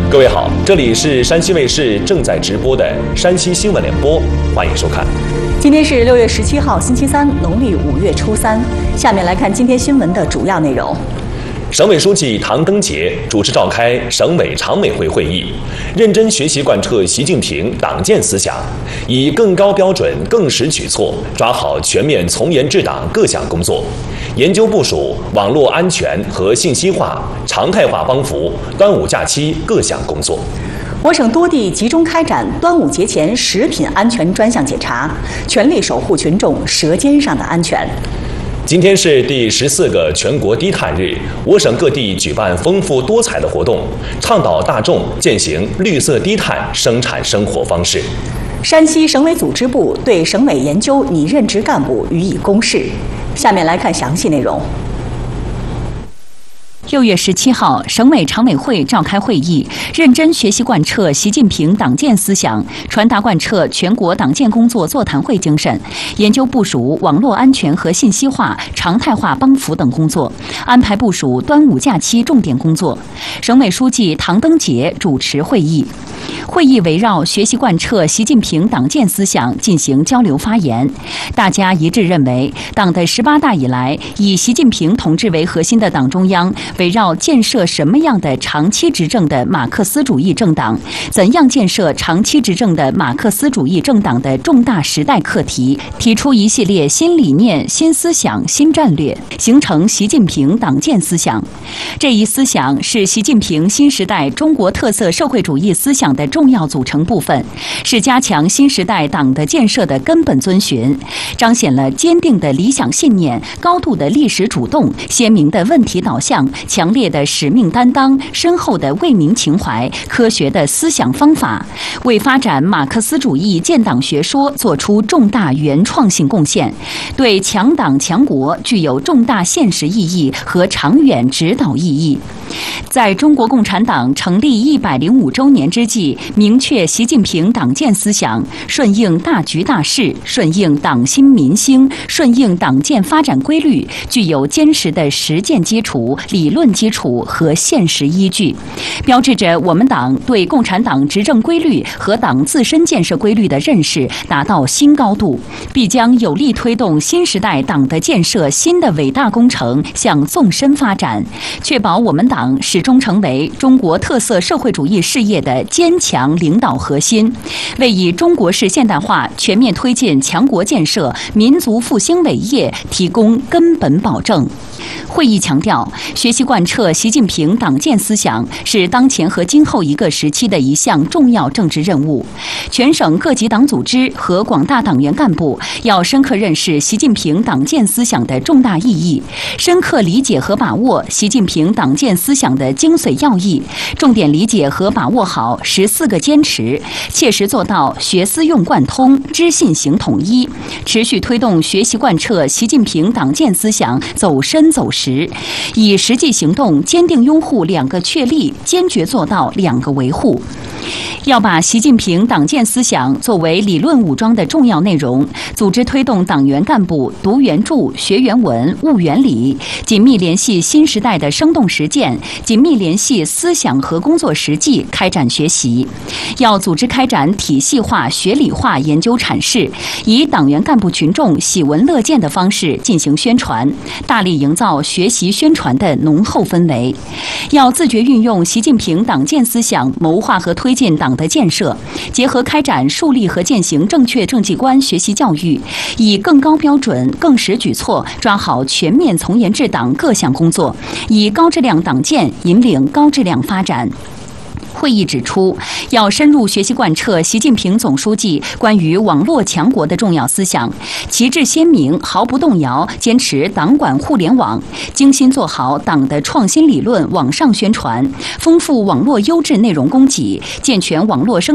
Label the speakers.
Speaker 1: 各位好，这里是山西卫视正在直播的山西新闻联播，欢迎收看。
Speaker 2: 今天是6月17号，星期三，农历5月初3。下面来看今天新闻的主要内容。
Speaker 1: 省委书记唐登杰主持召开省委常委会会议，认真学习贯彻习近平党建思想，以更高标准、更实举措抓好全面从严治党各项工作，研究部署网络安全和信息化、常态化帮扶端午假期各项工作。
Speaker 2: 我省多地集中开展端午节前食品安全专项检查，全力守护群众舌尖上的安全。
Speaker 1: 今天是第14个全国低碳日，我省各地举办丰富多彩的活动，倡导大众践行绿色低碳生产生活方式。
Speaker 2: 山西省委组织部对省委研究拟任职干部予以公示。下面来看详细内容。
Speaker 3: 6月17号，省委常委会召开会议，认真学习贯彻习近平党建思想，传达贯彻全国党建工作座谈会精神，研究部署网络安全和信息化、常态化帮扶等工作，安排部署端午假期重点工作。省委书记唐登杰主持会议。会议围绕学习贯彻习近平党建思想进行交流发言，大家一致认为，党的18大以来，以习近平同志为核心的党中央围绕建设什么样的长期执政的马克思主义政党，怎样建设长期执政的马克思主义政党的重大时代课题，提出一系列新理念、新思想、新战略，形成习近平党建思想。这一思想是习近平新时代中国特色社会主义思想的重要组成部分，是加强新时代党的建设的根本遵循，彰显了坚定的理想信念、高度的历史主动、鲜明的问题导向、强烈的使命担当、深厚的为民情怀、科学的思想方法，为发展马克思主义建党学说做出重大原创性贡献，对强党强国具有重大现实意义和长远指导意义。在中国共产党成立105周年之际，明确习近平党建思想，顺应大局大势，顺应党心民心，顺应党建发展规律，具有坚实的实践基础、理论基础和现实依据，标志着我们党对共产党执政规律和党自身建设规律的认识达到新高度，必将有力推动新时代党的建设新的伟大工程向纵深发展，确保我们党始终成为中国特色社会主义事业的坚强领导核心，为以中国式现代化全面推进强国建设、民族复兴伟业提供根本保证。会议强调，学习贯彻习近平党建思想是当前和今后一个时期的一项重要政治任务。全省各级党组织和广大党员干部要深刻认识习近平党建思想的重大意义，深刻理解和把握习近平党建思想的精髓要义，重点理解和把握好14个坚持，切实做到学思用贯通、知信行统一，持续推动学习贯彻习近平党建思想走深走实，以实际行动坚定拥护2个确立，坚决做到2个维护。要把习近平党建思想作为理论武装的重要内容，组织推动党员干部读原著、学原文、悟原理，紧密联系新时代的生动实践，紧密联系思想和工作实际，开展学习。要组织开展体系化、学理化研究阐释，以党员干部群众喜闻乐见的方式进行宣传，大力营造学习宣传的浓厚氛围。要自觉运用习近平党建思想，谋划和推进党的建设，结合开展树立和践行正确政绩观学习教育，以更高标准、更实举措抓好全面从严治党各项工作，以高质量党建引领高质量发展。会议指出，要深入学习贯彻习近平总书记关于网络强国的重要思想，旗帜鲜明，毫不动摇，坚持党管互联网，精心做好党的创新理论网上宣传，丰富网络优质内容供给，健全网络生